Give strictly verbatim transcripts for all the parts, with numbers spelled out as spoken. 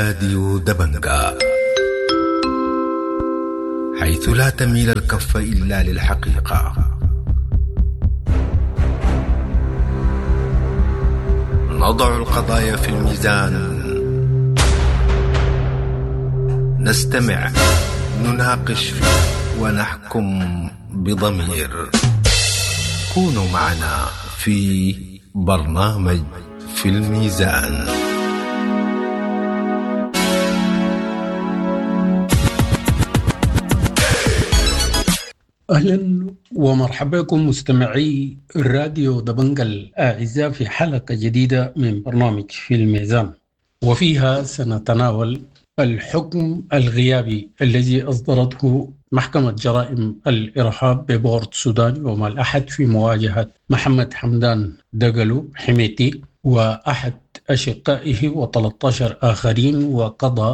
راديو دبنجا، حيث لا تميل الكف إلا للحقيقة. نضع القضايا في الميزان، نستمع، نناقش ونحكم بضمير. كونوا معنا في برنامج في الميزان. أهلا ومرحبا بكم مستمعي الراديو دبنجا الأعزاء في حلقة جديدة من برنامج في الميزان، وفيها سنتناول الحكم الغيابي الذي أصدرته محكمة جرائم الإرهاب ببورت السودان يوم الأحد في مواجهة محمد حمدان دقلو حميتي وأحد أشقائه وثلاثة عشر آخرين، وقضى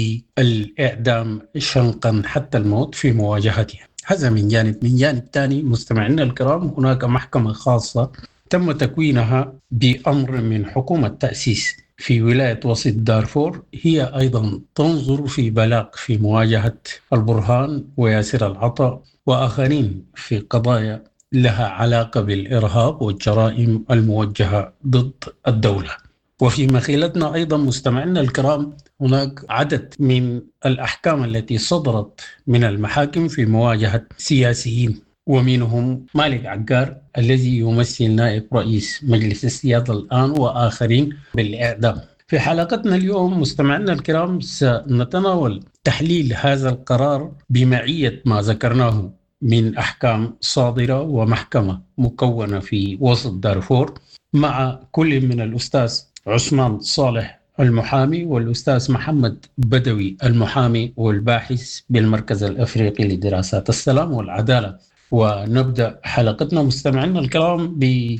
بالإعدام شنقا حتى الموت في مواجهته. هذا من جانب. من جانب ثاني مستمعينا الكرام، هناك محكمة خاصة تم تكوينها بأمر من حكومة تأسيس في ولاية وسط دارفور، هي أيضا تنظر في بلاغ في مواجهة البرهان وياسر العطا وآخرين في قضايا لها علاقة بالإرهاب والجرائم الموجهة ضد الدولة. وفي مخيلتنا أيضا مستمعينا الكرام، هناك عدد من الأحكام التي صدرت من المحاكم في مواجهة سياسيين، ومنهم مالك عقار الذي يمثل نائب رئيس مجلس السيادة الآن وآخرين بالإعدام. في حلقتنا اليوم مستمعينا الكرام سنتناول تحليل هذا القرار بمعية ما ذكرناه من أحكام صادرة ومحكمة مكونة في وسط دارفور، مع كل من الأستاذ عثمان صالح المحامي والأستاذ محمد بدوي المحامي والباحث بالمركز الأفريقي لدراسات السلام والعدالة. ونبدأ حلقتنا مستمعينا الكرام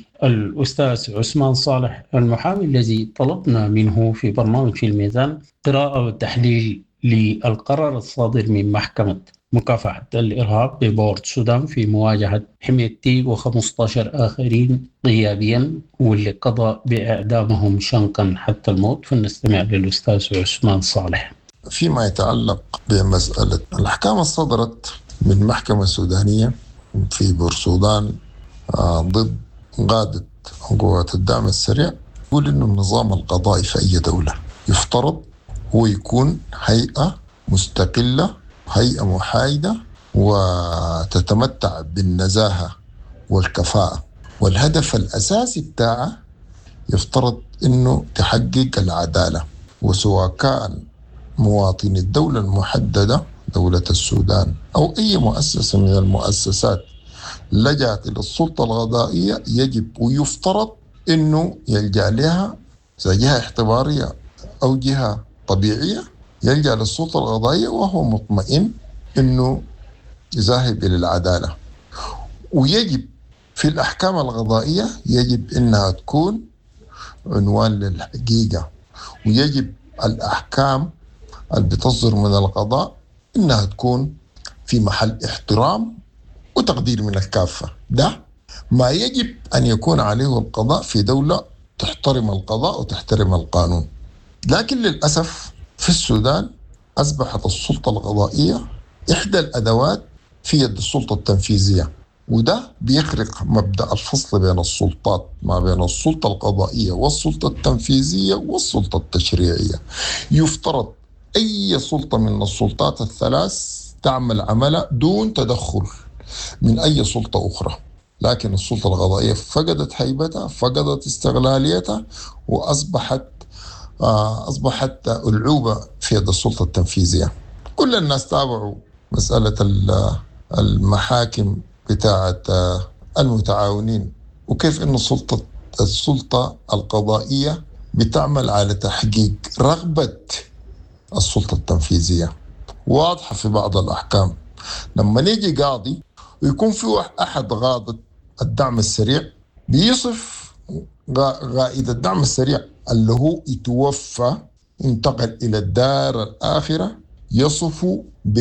بالأستاذ عثمان صالح المحامي الذي طلبنا منه في برنامج في الميزان قراءة وتحليل للقرار الصادر من محكمة مكافحة الإرهاب ببورت السودان في مواجهة حميتي وخمسة عشر آخرين غيابيا، واللي قضى بإعدامهم شنقا حتى الموت. فنستمع للأستاذ عثمان صالح. فيما يتعلق بمسألة الأحكام الصدرت من محكمة سودانية في بورسودان ضد قادة قوات الدعم السريع، يقول إنه النظام القضائي في أي دولة يفترض هو يكون هيئة مستقلة، هيئة محايدة وتتمتع بالنزاهة والكفاءة، والهدف الأساسي بتاعه يفترض إنه تحقق العدالة. وسواء كان مواطني الدولة المحددة دولة السودان أو أي مؤسسة من المؤسسات لجأت إلى السلطة القضائية، يجب ويفترض إنه يلجأ لها إذا جهة اعتبارية أو جهة طبيعية، يلجأ للسلطة القضائية وهو مطمئن إنه يذهب إلى العدالة. ويجب في الأحكام القضائية يجب إنها تكون عنوان للحقيقة، ويجب الأحكام اللي بتصدر من القضاء إنها تكون في محل احترام وتقدير من الكافة. ده ما يجب أن يكون عليه القضاء في دولة تحترم القضاء وتحترم القانون. لكن للأسف في السودان أصبحت السلطة القضائية إحدى الأدوات في يد السلطة التنفيذية، وده بيخرق مبدأ الفصل بين السلطات ما بين السلطة القضائية والسلطة التنفيذية والسلطة التشريعية. يفترض أي سلطة من السلطات الثلاث تعمل عملها دون تدخل من أي سلطة أخرى، لكن السلطة القضائية فقدت هيبتها، فقدت استقلاليتها، وأصبحت أصبحت ألعوبة في يد السلطة التنفيذية. كل الناس تابعوا مسألة المحاكم بتاعة المتعاونين، وكيف أن السلطة السلطة القضائية بتعمل على تحقيق رغبة السلطة التنفيذية. واضحة في بعض الأحكام لما نيجي قاضي ويكون في أحد قادة الدعم السريع بيصف قائد الدعم السريع اللي هو يتوفى انتقل إلى الدار الآخرة، يصفه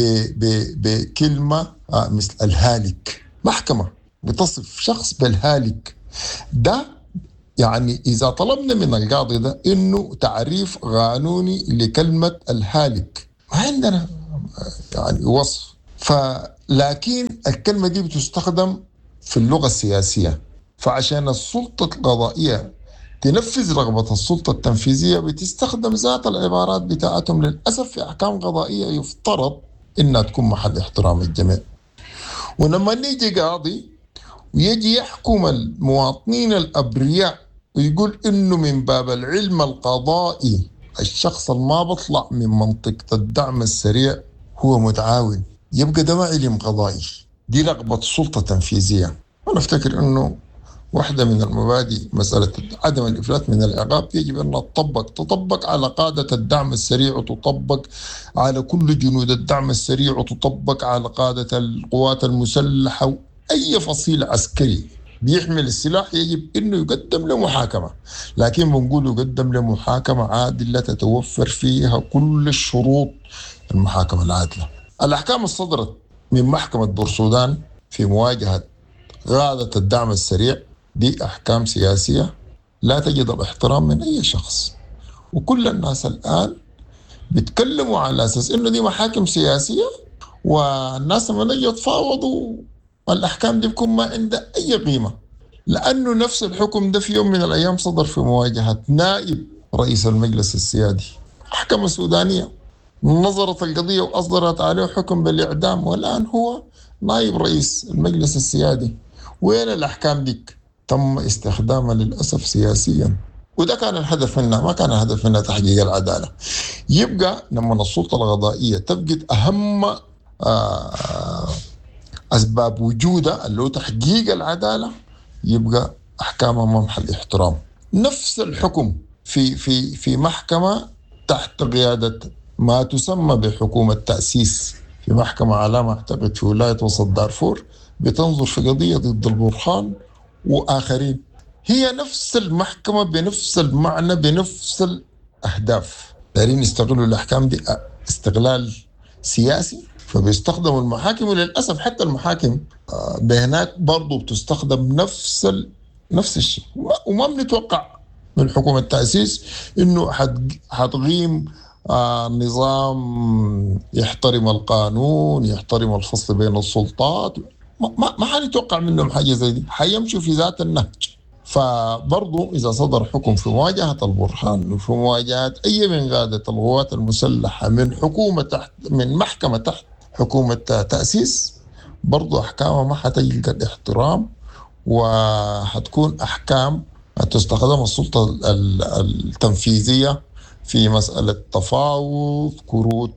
بكلمة مثل الهالك. محكمة بتصف شخص بالهالك، ده يعني إذا طلبنا من القاضي ده إنه تعريف قانوني لكلمة الهالك، ما عندنا يعني وصف. فلكن الكلمة دي بتستخدم في اللغة السياسية، فعشان السلطة القضائية تنفذ رغبة السلطة التنفيذية بتستخدم ذات العبارات بتاعتهم. للأسف في أحكام قضائية يفترض إنها تكون محل احترام الجميع. ولما نيجي قاضي ويجي يحكم المواطنين الأبرياء ويقول إنه من باب العلم القضائي الشخص اللي ما بطلع من منطقة الدعم السريع هو متعاون، يبقى ده ما علم قضائي، دي رغبة سلطة تنفيذية. أنا أفتكر إنه واحدة من المبادئ مسألة عدم الإفلات من العقاب يجب أن تطبق تطبق على قادة الدعم السريع، وتطبق على كل جنود الدعم السريع، وتطبق على قادة القوات المسلحة. أي فصيل عسكري بيحمل السلاح يجب أنه يقدم لمحاكمة، لكن بنقول يقدم لمحاكمة عادلة تتوفر فيها كل الشروط المحاكمة العادلة. الأحكام الصدرت من محكمة بورسودان في مواجهة قادة الدعم السريع دي أحكام سياسية لا تجد الاحترام من أي شخص، وكل الناس الآن بيتكلموا على أساس إنه دي محاكم سياسية، والناس لما يجوا يتفاوضوا الأحكام دي بكون ما عندها أي قيمة، لأنه نفس الحكم ده في يوم من الأيام صدر في مواجهة نائب رئيس المجلس السيادي. محكمة سودانية نظرت القضية وأصدرت عليه حكم بالإعدام، والآن هو نائب رئيس المجلس السيادي. وين الأحكام ديك؟ تم استخدامها للأسف سياسيا، وده كان الهدف منها، ما كان الهدف منها تحقيق العدالة. يبقى لما السلطة القضائية تفقد أهم آه أسباب وجودها اللي هو تحقيق العدالة، يبقى أحكامها ما محل احترام. نفس الحكم في في في محكمة تحت قيادة ما تسمى بحكومة تأسيس، في محكمة على ما أعتقد في ولاية وسط دارفور بتنظر في قضية ضد البرهان وآخرين، هي نفس المحكمة بنفس المعنى بنفس الأهداف. دارين يستغلوا الأحكام دي استغلال سياسي، فبيستخدموا المحاكم. وللأسف حتى المحاكم بهناك برضو بتستخدم نفس ال... نفس الشيء. وما بنتوقع من حكومة التأسيس إنه حتقيم آه نظام يحترم القانون، يحترم الفصل بين السلطات. ما ما حنتوقع منهم حاجة زي دي، حيمشوا في ذات النهج. فبرضو إذا صدر حكم في مواجهة البرهان وفي مواجهة أي من قادة القوات المسلحة من حكومة تحت من محكمة تحت حكومة تأسيس، برضو أحكامها ما حتلقى الاحترام، وحتكون أحكام تستخدم السلطة التنفيذية في مسألة تفاوض، كروت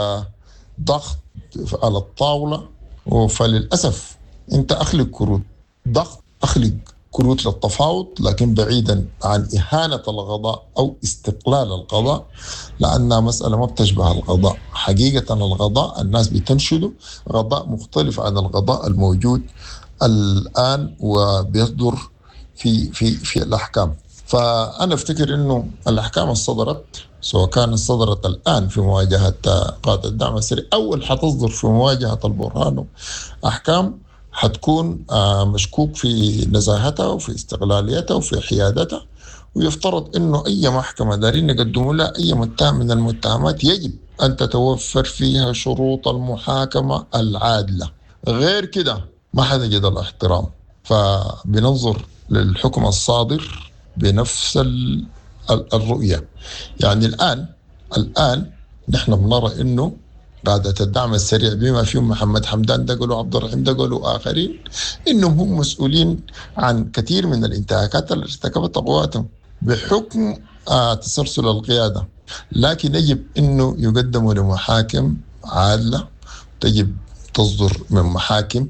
ضغط على الطاولة. فللأسف أنت أخلق كروت ضغط، أخلق كروت للتفاوض، لكن بعيدا عن إهانة القضاء أو استقلال القضاء، لأنها مسألة ما بتشبه القضاء. حقيقة القضاء الناس بتنشده قضاء مختلف عن القضاء الموجود الآن وبيصدر في في في الأحكام. فأنا أفتكر إنه الأحكام الصدرت سواء كانت صدرت الآن في مواجهة قادة الدعم السريع أو اللي حتصدر في مواجهة البرهان، أحكام حتكون مشكوك في نزاهتها وفي استقلاليتها وفي حيادتها. ويفترض إنه أي محكمة دارين يقدموا لها أي متهم من المتهمات يجب أن تتوفر فيها شروط المحاكمة العادلة، غير كده ما حتجد الاحترام. فبننظر للحكم الصادر بنفس الرؤية. يعني الآن الآن نحن بنرى إنه قادة الدعم السريع بما فيهم محمد حمدان دقل وعبد الرحيم دقل وآخرين إنهم هم مسؤولين عن كثير من الانتهاكات اللي ارتكبتها قواتهم بحكم آه تسلسل القيادة، لكن يجب إنه يقدموا لمحاكم عادلة، تجب تصدر من محاكم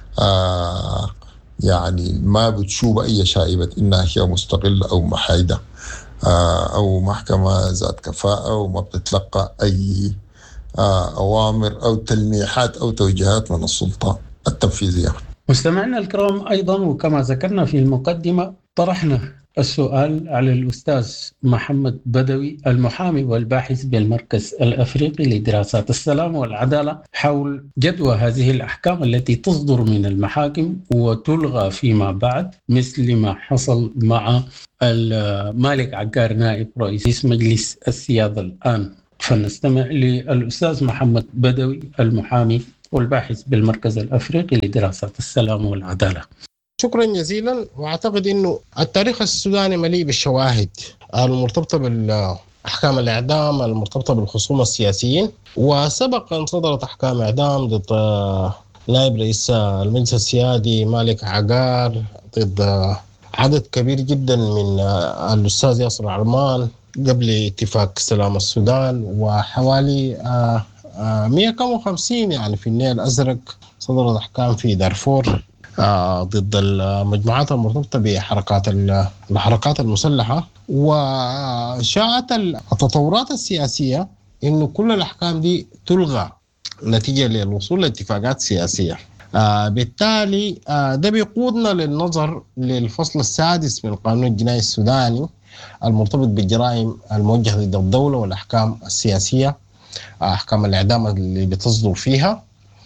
آه يعني ما بتشوب أي شائبة إنها هي مستقلة أو محايدة آه أو محكمة ذات كفاءة وما بتتلقى أي آه أوامر أو تلميحات أو توجيهات من السلطة التنفيذية. مستمعينا الكرام، أيضا وكما ذكرنا في المقدمة طرحنا السؤال على الأستاذ محمد بدوي المحامي والباحث بالمركز الأفريقي لدراسات السلام والعدالة حول جدوى هذه الأحكام التي تصدر من المحاكم وتلغى فيما بعد، مثل ما حصل مع المالك عقار نائب رئيس مجلس السيادة الآن. فنستمع للأستاذ محمد بدوي المحامي والباحث بالمركز الأفريقي لدراسات السلام والعدالة. شكرا جزيلا. واعتقد انه التاريخ السوداني مليء بالشواهد المرتبطه بالاحكام الاعدام المرتبطه بالخصوم السياسيين، وسبق ان صدرت احكام اعدام ضد نائب رئيس المجلس السيادي مالك عقار، ضد عدد كبير جدا من الاستاذ ياسر عرمان قبل اتفاق سلام السودان، وحوالي مئة وخمسين يعني في النيل الازرق صدرت احكام في دارفور ضد المجموعات المرتبطة بحركات الحركات المسلحة. وشاءت التطورات السياسية إنه كل الأحكام دي تلغى نتيجة للوصول لاتفاقات سياسية. آه بالتالي آه ده بيقودنا للنظر للفصل السادس من القانون الجنائي السوداني المرتبط بالجرائم الموجهة ضد الدولة والأحكام السياسية، آه أحكام الإعدام اللي بتصدر فيها،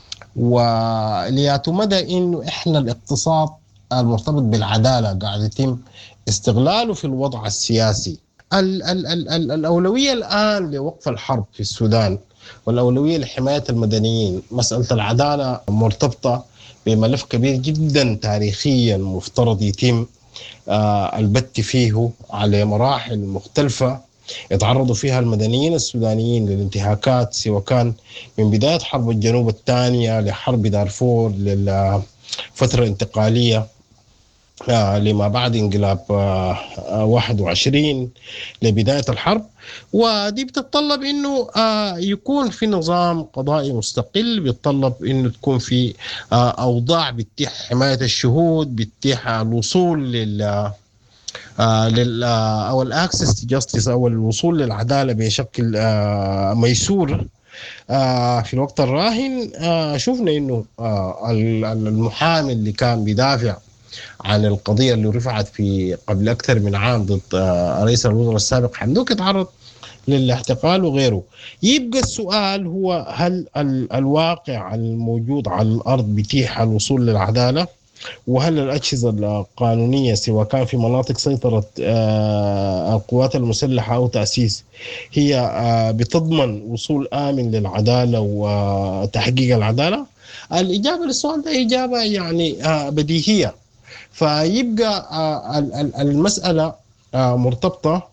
وليعتمد إنه إحنا الاقتصاد المرتبط بالعدالة قاعد يتم استغلاله في الوضع السياسي. ال ال ال ال الأولوية الآن لوقف الحرب في السودان والأولوية لحماية المدنيين. مسألة العدالة مرتبطة بملف كبير جدا تاريخيا مفترض يتم آه البت فيه على مراحل مختلفة يتعرضوا فيها المدنيين السودانيين للانتهاكات، سواء كان من بداية حرب الجنوب الثانية لحرب دارفور للفترة الانتقالية آه لما بعد انقلاب آه آه واحد وعشرين لبداية الحرب. ودي بتتطلب انه آه يكون في نظام قضائي مستقل، بيتطلب انه تكون في آه اوضاع بتتيح حماية الشهود، بتتيح الوصول لل آه لل آه او الاكسس تو جاستس او الوصول للعدالة بشكل آه ميسور. آه في الوقت الراهن آه شفنا انه آه المحامي اللي كان بيدافع عن القضية اللي رفعت في قبل أكثر من عام ضد رئيس الوزراء السابق حمدوك اتعرض للاحتقال وغيره. يبقى السؤال هو هل الواقع الموجود على الأرض بيتيح الوصول للعدالة، وهل الأجهزة القانونية سواء كان في مناطق سيطرة القوات المسلحة أو تأسيس هي بتضمن وصول آمن للعدالة وتحقيق العدالة؟ الإجابة للسؤال ده إجابة يعني بديهية. فيبقى المسألة مرتبطة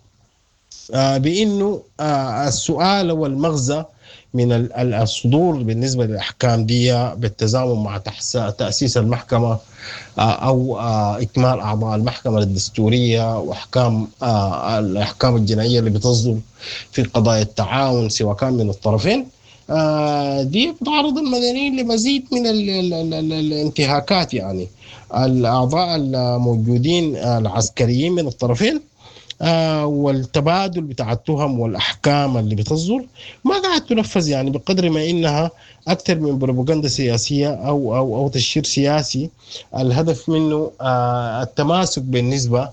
بأنه السؤال والمغزى من الصدور بالنسبة للأحكام دي بالتزامن مع تأسيس المحكمة أو إكمال أعضاء المحكمة الدستورية وأحكام الأحكام الجنائية اللي بتصدر في قضايا التعاون سواء كان من الطرفين، دي بتعرض المدنيين لمزيد من ال ال ال ال الانتهاكات. يعني الأعضاء الموجودين العسكريين من الطرفين آه والتبادل بتاع التهم والأحكام اللي بتصدر ما قاعد تنفذ، يعني بقدر ما إنها أكثر من بروباغندا سياسية أو أو أو تشهير سياسي الهدف منه آه التماسك بالنسبة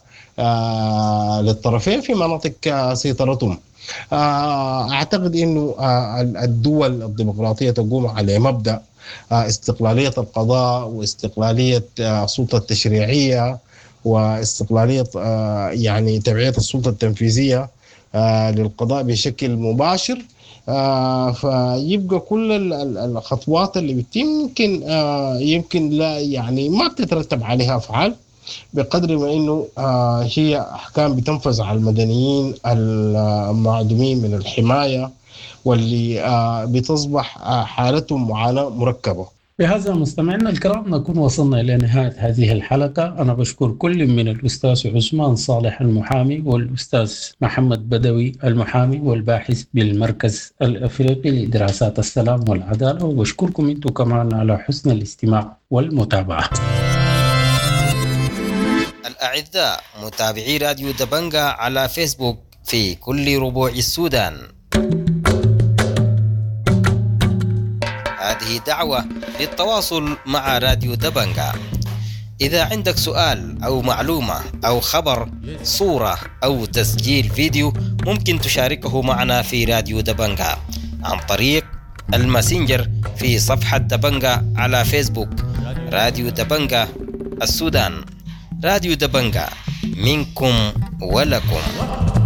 آه للطرفين في مناطق سيطرتهم. أعتقد إنه الدول الديمقراطية تقوم على مبدأ استقلالية القضاء واستقلالية السلطة التشريعية واستقلالية يعني تبعية السلطة التنفيذية للقضاء بشكل مباشر. فيبقى كل الخطوات اللي بتتم يمكن يمكن لا يعني ما بتترتب عليها أفعال بقدر ما إنه آه هي أحكام بتنفذ على المدنيين المعدومين من الحماية واللي آه بتصبح آه حالتهم معاناة مركبة. بهذا مستمعينا الكرام نكون وصلنا إلى نهاية هذه الحلقة. أنا بشكر كل من الأستاذ عثمان صالح المحامي والأستاذ محمد بدوي المحامي والباحث بالمركز الأفريقي لدراسات السلام والعدالة، وبشكركم أنتم كمان على حسن الاستماع والمتابعة. الأعزاء متابعي راديو دبنجا على فيسبوك في كل ربوع السودان، هذه دعوة للتواصل مع راديو دبنجا. إذا عندك سؤال أو معلومة أو خبر، صورة أو تسجيل فيديو، ممكن تشاركه معنا في راديو دبنجا عن طريق الماسنجر في صفحة دبنجا على فيسبوك. راديو دبنجا السودان، راديو دبنجا، منكم ولكم.